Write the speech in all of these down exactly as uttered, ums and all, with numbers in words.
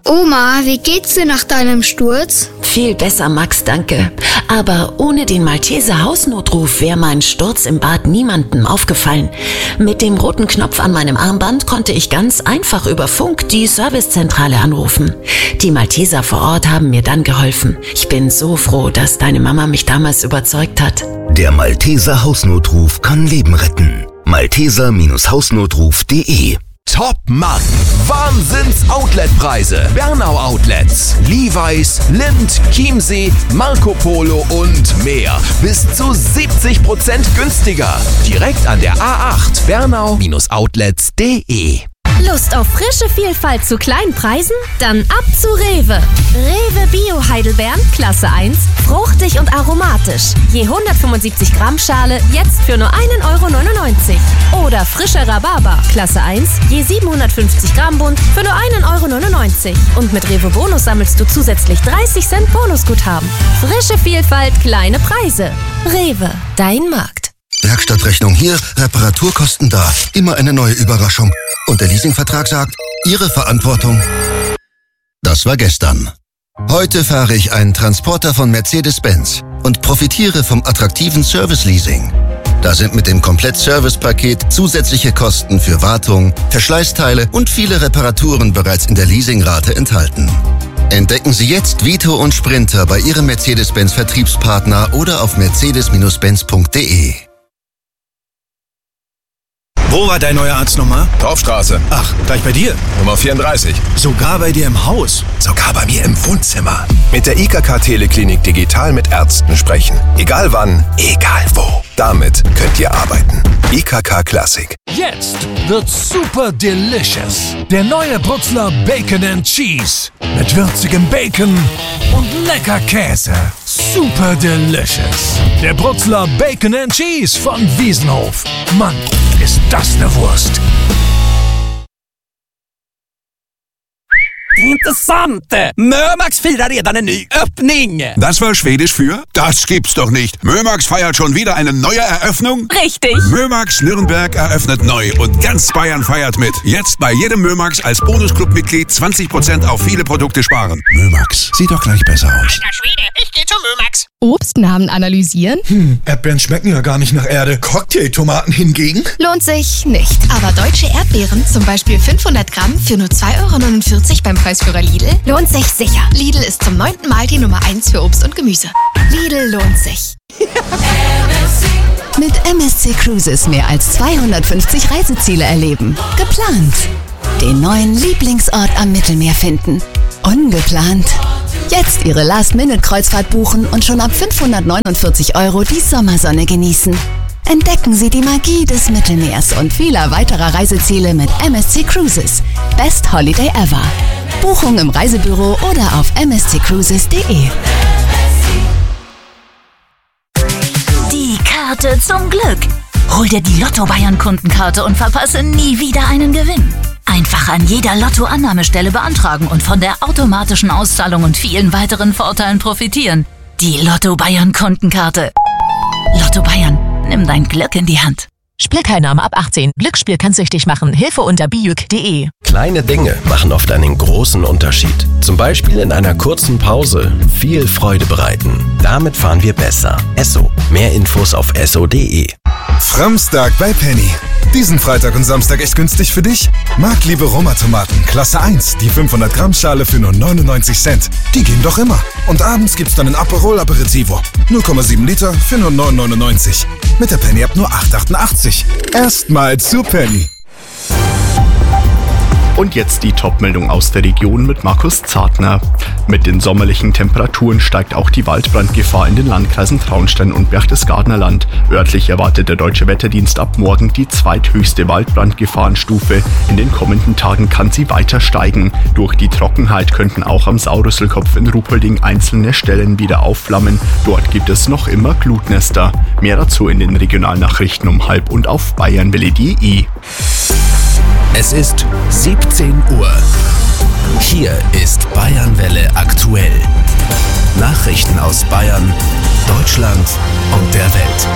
Oma, wie geht's dir nach deinem Sturz? Viel besser, Max, danke. Aber ohne den Malteser Hausnotruf wäre mein Sturz im Bad niemandem aufgefallen. Mit dem roten Knopf an meinem Armband konnte ich ganz einfach über Funk die Servicezentrale anrufen. Die Malteser vor Ort haben mir dann geholfen. Ich bin so froh, dass deine Mama mich damals überzeugt hat. Der Malteser Hausnotruf kann Leben retten. malteser Hausnotruf punkt de Top Mann! Wahnsinns-Outlet-Preise. Bernau Outlets, Levi's, Lindt, Chiemsee, Marco Polo und mehr. Bis zu siebzig Prozent günstiger. Direkt an der A acht. Bernau Outlets punkt de. Lust auf frische Vielfalt zu kleinen Preisen? Dann ab zu Rewe. Rewe Bio Heidelbeeren, Klasse eins, fruchtig und aromatisch. Je hundertfünfundsiebzig Gramm Schale, jetzt für nur einen Euro neunundneunzig. Oder frischer Rhabarber, Klasse eins, je siebenhundertfünfzig Gramm Bund, für nur einen Euro neunundneunzig. Und mit Rewe Bonus sammelst du zusätzlich dreißig Cent Bonusguthaben. Frische Vielfalt, kleine Preise. Rewe, dein Markt. Werkstattrechnung hier, Reparaturkosten da. Immer eine neue Überraschung. Und der Leasingvertrag sagt, Ihre Verantwortung. Das war gestern. Heute fahre ich einen Transporter von Mercedes-Benz und profitiere vom attraktiven Service-Leasing. Da sind mit dem Komplett-Service-Paket zusätzliche Kosten für Wartung, Verschleißteile und viele Reparaturen bereits in der Leasingrate enthalten. Entdecken Sie jetzt Vito und Sprinter bei Ihrem Mercedes-Benz-Vertriebspartner oder auf mercedes Benz punkt de. Wo war dein neuer Arzt nochmal? Dorfstraße. Ach, gleich bei dir? Nummer vierunddreißig. Sogar bei dir im Haus? Sogar bei mir im Wohnzimmer. Mit der I K K-Teleklinik digital mit Ärzten sprechen. Egal wann, egal wo. Damit könnt ihr arbeiten. I K K Classic. Jetzt wird's super delicious. Der neue Brutzler Bacon and Cheese. Mit würzigem Bacon und lecker Käse. Super delicious. Der Brutzler Bacon and Cheese von Wiesenhof. Mann, ist das eine Wurst. Intressant! Mömax firar redan en ny öppning! Das war Schwedisch für? Das gibt's doch nicht. Mömax feiert schon wieder eine neue Eröffnung? Richtig! Mömax Nürnberg eröffnet neu und ganz Bayern feiert mit. Jetzt bei jedem Mömax als Bonusclub-Mitglied zwanzig Prozent auf viele Produkte sparen. Mömax, sieht doch gleich besser aus. Alter Schwede, ich geh zum Mömax. Obstnamen analysieren? Hm, Erdbeeren schmecken ja gar nicht nach Erde. Cocktailtomaten hingegen? Lohnt sich nicht. Aber deutsche Erdbeeren, zum Beispiel fünfhundert Gramm für nur zwei Euro neunundvierzig beim Preisführer Lidl, lohnt sich sicher. Lidl ist zum neunten Mal die Nummer eins für Obst und Gemüse. Lidl lohnt sich. Mit M S C Cruises mehr als zweihundertfünfzig Reiseziele erleben. Geplant. Den neuen Lieblingsort am Mittelmeer finden. Ungeplant. Jetzt Ihre Last-Minute-Kreuzfahrt buchen und schon ab fünfhundertneunundvierzig Euro die Sommersonne genießen. Entdecken Sie die Magie des Mittelmeers und vieler weiterer Reiseziele mit M S C Cruises. Best Holiday ever. Buchung im Reisebüro oder auf m s c cruises punkt de. Die Karte zum Glück. Hol dir die Lotto Bayern Kundenkarte und verpasse nie wieder einen Gewinn. Einfach an jeder Lotto-Annahmestelle beantragen und von der automatischen Auszahlung und vielen weiteren Vorteilen profitieren. Die Lotto Bayern Kundenkarte. Lotto Bayern, nimm dein Glück in die Hand. Spielteilnahme ab achtzehn. Glücksspiel kann süchtig machen. Hilfe unter bijuk punkt de. Kleine Dinge machen oft einen großen Unterschied. Zum Beispiel in einer kurzen Pause viel Freude bereiten. Damit fahren wir besser. Esso. Mehr Infos auf esso punkt de. Framstag bei Penny. Diesen Freitag und Samstag echt günstig für dich? Marktliebe Roma-Tomaten, Klasse eins, die fünfhundert Gramm Schale für nur neunundneunzig Cent. Die gehen doch immer. Und abends gibt's dann ein Aperol Aperitivo. null Komma sieben Liter für nur neun neunundneunzig. Mit der Penny-App nur acht achtundachtzig. Erstmal zu Penny. Und jetzt die Top-Meldung aus der Region mit Markus Zartner. Mit den sommerlichen Temperaturen steigt auch die Waldbrandgefahr in den Landkreisen Traunstein und Berchtesgadener Land. Örtlich erwartet der Deutsche Wetterdienst ab morgen die zweithöchste Waldbrandgefahrenstufe. In den kommenden Tagen kann sie weiter steigen. Durch die Trockenheit könnten auch am Saurüsselkopf in Ruhpolding einzelne Stellen wieder aufflammen. Dort gibt es noch immer Glutnester. Mehr dazu in den Regionalnachrichten um halb und auf bayernwelle punkt de. Es ist siebzehn Uhr. Hier ist Bayernwelle aktuell. Nachrichten aus Bayern, Deutschland und der Welt.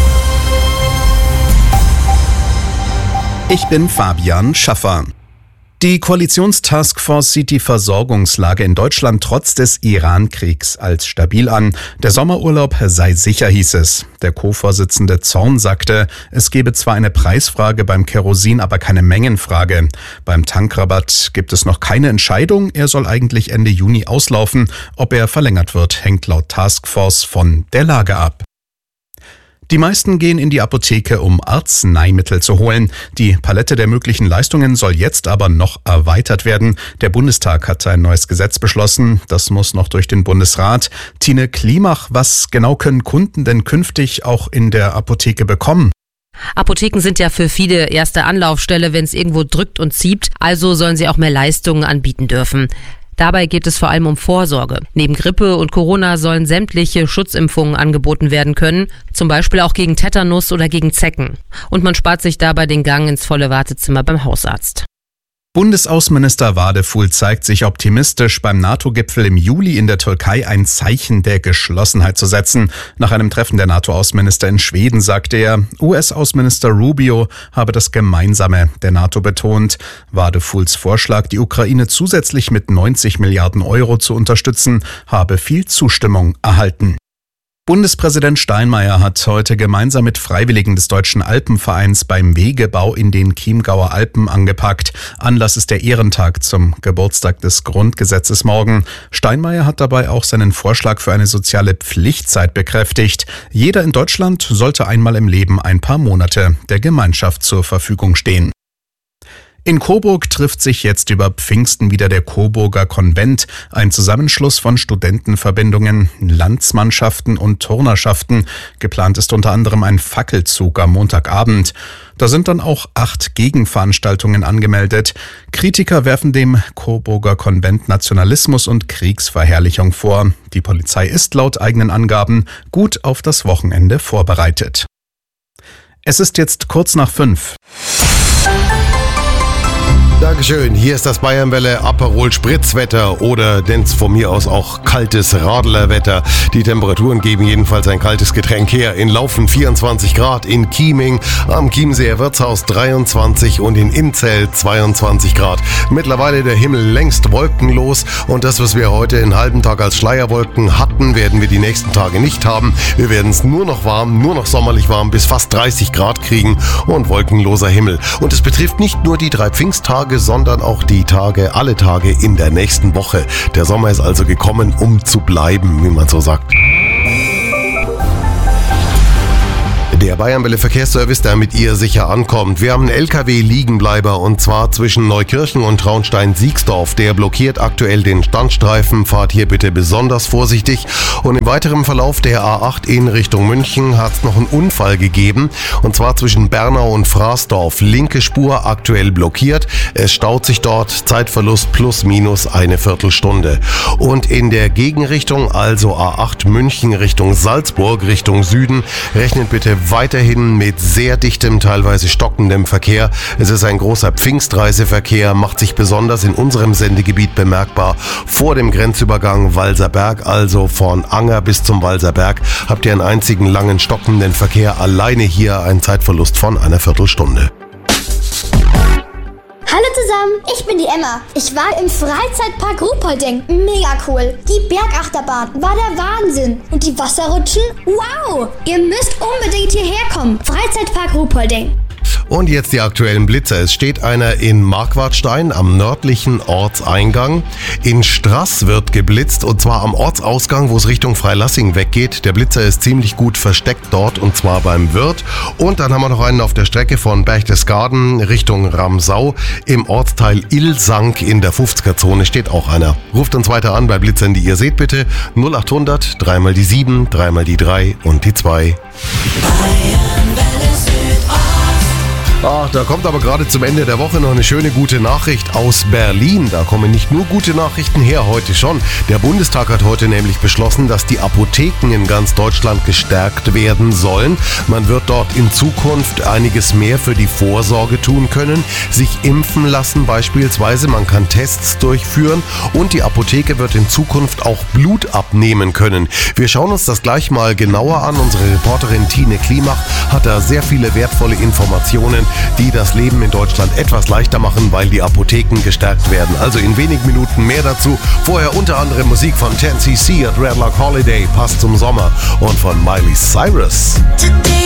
Ich bin Fabian Schaffer. Die Koalitionstaskforce sieht die Versorgungslage in Deutschland trotz des Iran-Kriegs als stabil an. Der Sommerurlaub sei sicher, hieß es. Der Co-Vorsitzende Zorn sagte, es gebe zwar eine Preisfrage beim Kerosin, aber keine Mengenfrage. Beim Tankrabatt gibt es noch keine Entscheidung. Er soll eigentlich Ende Juni auslaufen. Ob er verlängert wird, hängt laut Taskforce von der Lage ab. Die meisten gehen in die Apotheke, um Arzneimittel zu holen. Die Palette der möglichen Leistungen soll jetzt aber noch erweitert werden. Der Bundestag hat ein neues Gesetz beschlossen. Das muss noch durch den Bundesrat. Tine Klimach, was genau können Kunden denn künftig auch in der Apotheke bekommen? Apotheken sind ja für viele erste Anlaufstelle, wenn es irgendwo drückt und zieht. Also sollen sie auch mehr Leistungen anbieten dürfen. Dabei geht es vor allem um Vorsorge. Neben Grippe und Corona sollen sämtliche Schutzimpfungen angeboten werden können, zum Beispiel auch gegen Tetanus oder gegen Zecken. Und man spart sich dabei den Gang ins volle Wartezimmer beim Hausarzt. Bundesaußenminister Wadefuhl zeigt sich optimistisch, beim NATO-Gipfel im Juli in der Türkei ein Zeichen der Geschlossenheit zu setzen. Nach einem Treffen der NATO-Außenminister in Schweden sagte er, U S-Außenminister Rubio habe das Gemeinsame der NATO betont. Wadefuhls Vorschlag, die Ukraine zusätzlich mit neunzig Milliarden Euro zu unterstützen, habe viel Zustimmung erhalten. Bundespräsident Steinmeier hat heute gemeinsam mit Freiwilligen des Deutschen Alpenvereins beim Wegebau in den Chiemgauer Alpen angepackt. Anlass ist der Ehrentag zum Geburtstag des Grundgesetzes morgen. Steinmeier hat dabei auch seinen Vorschlag für eine soziale Pflichtzeit bekräftigt. Jeder in Deutschland sollte einmal im Leben ein paar Monate der Gemeinschaft zur Verfügung stehen. In Coburg trifft sich jetzt über Pfingsten wieder der Coburger Konvent, ein Zusammenschluss von Studentenverbindungen, Landsmannschaften und Turnerschaften. Geplant ist unter anderem ein Fackelzug am Montagabend. Da sind dann auch acht Gegenveranstaltungen angemeldet. Kritiker werfen dem Coburger Konvent Nationalismus und Kriegsverherrlichung vor. Die Polizei ist laut eigenen Angaben gut auf das Wochenende vorbereitet. Es ist jetzt kurz nach fünf. Dankeschön. Hier ist das Bayernwelle Aperol Spritzwetter oder nenn's von mir aus auch kaltes Radlerwetter. Die Temperaturen geben jedenfalls ein kaltes Getränk her. In Laufen vierundzwanzig Grad, in Chieming, am Chiemseer Wirtshaus dreiundzwanzig und in Inzell zweiundzwanzig Grad. Mittlerweile der Himmel längst wolkenlos und das, was wir heute einen halben Tag als Schleierwolken hatten, werden wir die nächsten Tage nicht haben. Wir werden es nur noch warm, nur noch sommerlich warm bis fast dreißig Grad kriegen und wolkenloser Himmel. Und es betrifft nicht nur die drei Pfingsttage, sondern auch die Tage, alle Tage in der nächsten Woche. Der Sommer ist also gekommen, um zu bleiben, wie man so sagt. Der Bayernwelle Verkehrsservice, der mit ihr sicher ankommt. Wir haben einen L K W-Liegenbleiber und zwar zwischen Neukirchen und Traunstein-Siegsdorf. Der blockiert aktuell den Standstreifen. Fahrt hier bitte besonders vorsichtig. Und im weiteren Verlauf der A acht in Richtung München hat es noch einen Unfall gegeben. Und zwar zwischen Bernau und Fraßdorf. Linke Spur aktuell blockiert. Es staut sich dort. Zeitverlust plus minus eine Viertelstunde. Und in der Gegenrichtung, also A acht München Richtung Salzburg, Richtung Süden, rechnet bitte weiterhin mit sehr dichtem, teilweise stockendem Verkehr. Es ist ein großer Pfingstreiseverkehr, macht sich besonders in unserem Sendegebiet bemerkbar. Vor dem Grenzübergang Walserberg, also von Anger bis zum Walserberg, habt ihr einen einzigen langen stockenden Verkehr. Alleine hier ein Zeitverlust von einer Viertelstunde. Hallo zusammen, ich bin die Emma. Ich war im Freizeitpark Ruhpolding. Mega cool. Die Bergachterbahn war der Wahnsinn. Und die Wasserrutschen? Wow! Ihr müsst unbedingt hierher kommen. Freizeitpark Ruhpolding. Und jetzt die aktuellen Blitzer. Es steht einer in Marquardstein am nördlichen Ortseingang. In Straß wird geblitzt und zwar am Ortsausgang, wo es Richtung Freilassing weggeht. Der Blitzer ist ziemlich gut versteckt dort und zwar beim Wirt. Und dann haben wir noch einen auf der Strecke von Berchtesgaden Richtung Ramsau. Im Ortsteil Ilsank in der fünfziger-Zone steht auch einer. Ruft uns weiter an bei Blitzern, die ihr seht bitte. null achthundert, dreimal die sieben, dreimal die drei und die zwei. Ach, da kommt aber gerade zum Ende der Woche noch eine schöne gute Nachricht aus Berlin. Da kommen nicht nur gute Nachrichten her, heute schon. Der Bundestag hat heute nämlich beschlossen, dass die Apotheken in ganz Deutschland gestärkt werden sollen. Man wird dort in Zukunft einiges mehr für die Vorsorge tun können, sich impfen lassen beispielsweise. Man kann Tests durchführen und die Apotheke wird in Zukunft auch Blut abnehmen können. Wir schauen uns das gleich mal genauer an. Unsere Reporterin Tine Klimach hat da sehr viele wertvolle Informationen. die das Leben in Deutschland etwas leichter machen, weil die Apotheken gestärkt werden. Also in wenigen Minuten mehr dazu. Vorher unter anderem Musik von ten C C at Red Rock Holiday, passt zum Sommer, und von Miley Cyrus. Today